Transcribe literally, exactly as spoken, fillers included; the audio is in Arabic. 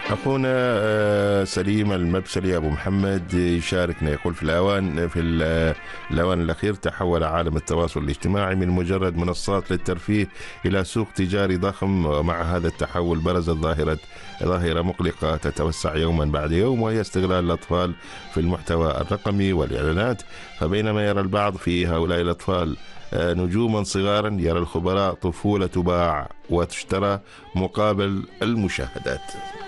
أخونا آه، سليم المبسلي أبو محمد يشاركنا، يقول في الأوان في ال- الأوان الأخير تحول عالم التواصل الاجتماعي من مجرد منصات للترفيه إلى سوق تجاري ضخم. ومع هذا التحول برزت ظاهرة ظاهرة مقلقة تتوسع يوما بعد يوم، وهي استغلال الأطفال في المحتوى الرقمي والإعلانات. فبينما يرى البعض في هؤلاء الأطفال آه، نجوما صغارا، يرى الخبراء طفولة تباع وتشترى مقابل المشاهدات.